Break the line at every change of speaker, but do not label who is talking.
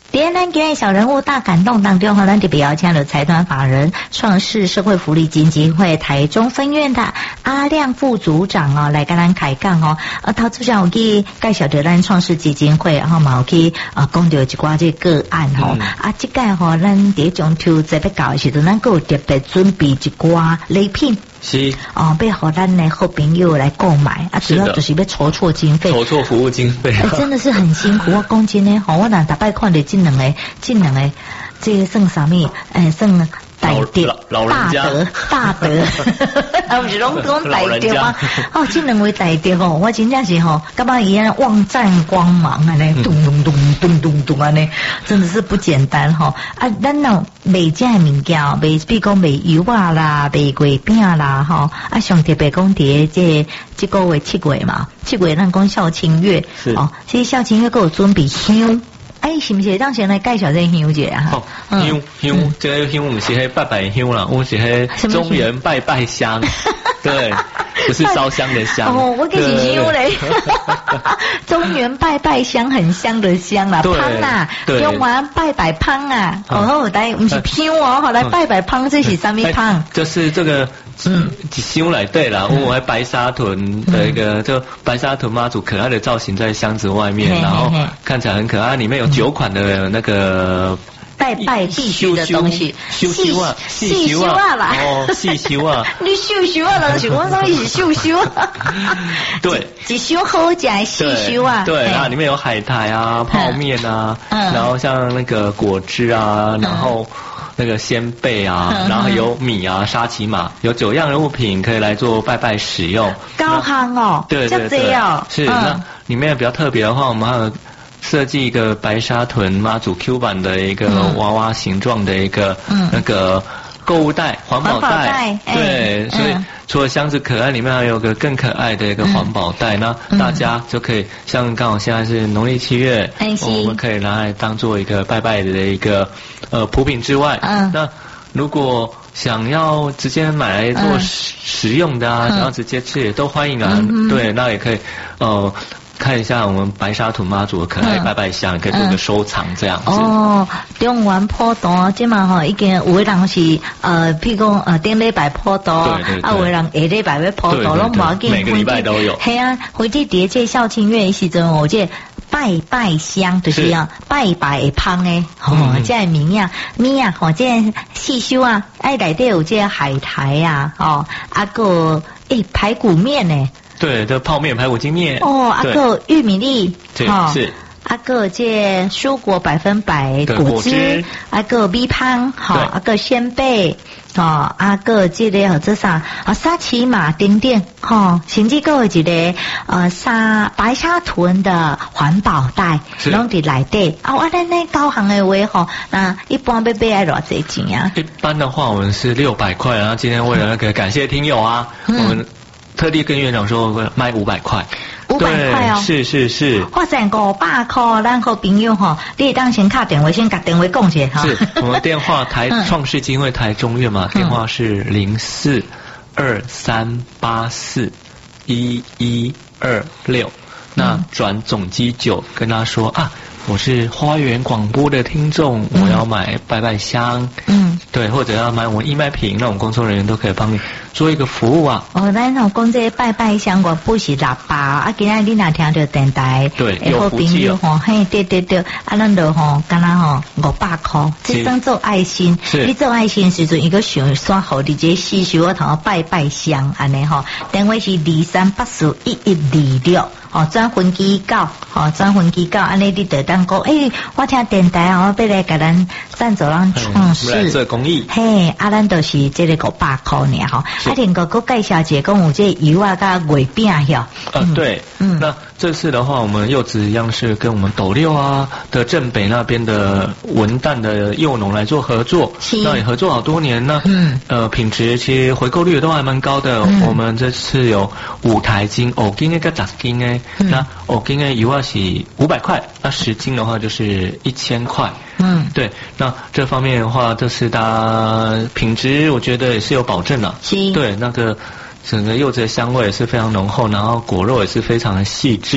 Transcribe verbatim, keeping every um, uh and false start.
在咱今日小人物大感动当中，咱特别邀请了财团法人创世社会福利基金会台中分院的阿亮副组长哦，来跟咱开讲哦。呃，头主上有去介绍着咱创世基金会，然后嘛有去啊讲到一寡这个案吼、嗯，啊，这个吼咱伫中秋节要到的时阵，咱有特别准备一寡礼品。
是
哦，要和咱的好朋友来购买啊，主要就是要筹措经费，
筹措服务经费、
欸，真的是很辛苦。我讲真的，吼，我若逐摆看到这两个，这两个，这个算啥物？诶，算大德、大德、大德，啊，不是拢讲大德吗？哦，这两位大德吼，我真正是吼，感觉伊安旺占光芒安尼，咚咚咚咚咚咚安尼，真的是不简单吼。啊，咱若卖这物件，卖比如讲卖油啊啦，卖月饼啦，吼，啊，上特别讲伫这这个月七月嘛，七月咱讲孝亲月，哦，其实孝亲月佫有准备香。哎，是不是当先来介绍这香节啊？
哦，香香，这个香不是迄拜拜香啦，我是迄中原拜拜香，对，不是烧香的香。
哦，我跟你香嘞，中原拜拜香很香的香啦，香啦，用完拜拜香啊，哦，来不是香哦，好来拜拜香，这是什么香？
就是这个。嗯，香来对啦，我还白沙屯的一个，就白沙屯妈祖可爱的造型在箱子外面，然后看起来很可爱，里面有九款的那个
拜拜必须的东西，
修修啊，
细修啊啦，
哦，细修啊，
你修修啊啦，是我说你是修修啊，
对，
一修好食细修啊，
对啊，里面有海苔啊、泡面啊，然后像那个果汁啊，然后。那个鲜贝啊，然后有米啊、沙琪玛，有九样的物品可以来做拜拜使用。
高行哦，
对对对，
哦、
是、嗯、那里面比较特别的话，我们还有设计一个白沙屯妈祖 Q 版的一个娃娃形状的一个、嗯、那个购物袋、环保袋，对、欸，所以。嗯除了箱子可爱，里面还有个更可爱的一个环保袋，那、嗯、大家就可以像刚好现在是农历七月，嗯、我们可以拿来当做一个拜拜的一个呃普品之外，嗯，那如果想要直接买来做食用的啊，嗯、想要直接吃也都欢迎啊，嗯、对，那也可以呃。看一下我们白沙屯妈祖的可爱拜拜香，嗯、可以做个收藏这样子。
哦，中原普渡，即嘛吼，已经有的人是呃，譬如讲呃，顶礼拜普渡，啊，有的人下礼拜要普渡，拢无要紧，
每个礼拜都有。
系啊，回去伫这孝亲月的时阵，我这拜拜香就是啊，拜拜的香诶，吼、哦，嗯、这名呀，米啊，吼，这细修啊，哎，内底有这海苔啊，哦，啊个诶排骨面呢。
对，这泡面排骨精面
哦，啊个玉米粒，
哦、是
啊个这蔬果百分百果汁，啊个米香，好啊个鲜贝，哦啊个这个这啥啊沙琪玛等等，吼，甚至个一个呃沙白沙屯的环保袋，拢伫内底。啊，我咱那高行的话吼，那一般要买爱偌济钱啊？
一般的话，我们是六百块，然后今天为了那个感谢听友啊，嗯、我们。特地跟院长说卖五百块，
五百块哦，
是是是，
哇塞，五百块，咱好朋友哈，你当先打电话，先打电话讲一下哈。
是，我们电话台创世基金会台中院嘛，电话是零四二三八四一一二六，那转总机九跟他说啊。我是花园广播的听众，嗯、我要买拜拜香，嗯，对，或者要买我们义卖品，那我们工作人员都可以帮你做一个服务啊。
哦，咱有讲这拜拜香，我不是喇叭，啊，今日你若听到电台，
对，有福气哦。
吼，嘿，对对对，啊，咱就吼，敢若吼五百块，这算做爱心，你做爱心时阵，伊个想刷好你这四十我头拜拜香安尼吼，电话是二三八四一一二六。哦，转分机构，哦，转分机构，安尼你得当讲，诶，我听电台哦，要来给咱赞助咱创世，
来做公益，
嘿，啊，咱都是这个五百块尔吼，啊，另个个介绍者讲有这油啊甲月饼哟，
呃，对，嗯，那这次的话，我们柚子一样是跟我们斗六啊的镇北那边的文旦的柚农来做合作，那也合作好多年呢，嗯，呃，品质其实回购率也都还蛮高的，嗯、我们这次有五台斤，五斤个十斤诶。嗯、那五斤的油啊是五百块，那十斤的话就是一千块。嗯，对，那这方面的话，这是它品质，我觉得也是有保证的。对，那个整个柚子的香味也是非常浓厚，然后果肉也是非常的细致。